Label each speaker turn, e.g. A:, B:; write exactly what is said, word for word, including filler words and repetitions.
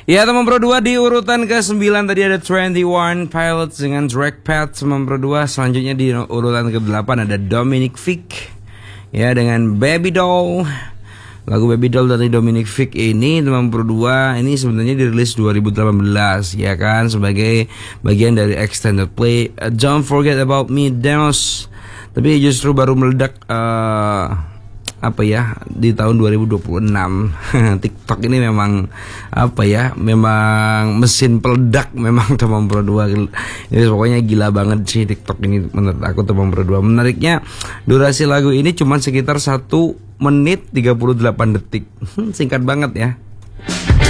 A: Ya teman Pro dua, di urutan ke sembilan tadi ada dua puluh satu Pilots dengan Trackpad. Teman Pro dua, selanjutnya di urutan ke delapan ada Dominic Fike ya dengan Baby Doll. Lagu Baby Doll dari Dominic Fike ini teman Pro dua, ini sebenarnya dirilis dua ribu delapan belas ya kan, sebagai bagian dari extended play uh, Don't Forget About Me demos. Tapi justru baru meledak uh, apa ya di tahun dua ribu dua puluh enam. TikTok ini memang apa ya, memang mesin peledak memang teman Pro dua. Ini pokoknya gila banget sih TikTok ini menurut aku teman Pro dua. Menariknya durasi lagu ini cuma sekitar satu menit tiga puluh delapan detik. Singkat banget ya.